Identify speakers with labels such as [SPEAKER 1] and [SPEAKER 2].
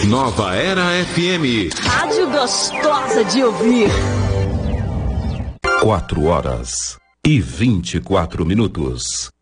[SPEAKER 1] Nova Era FM.
[SPEAKER 2] Rádio gostosa de ouvir.
[SPEAKER 3] 4 horas e 24 minutos.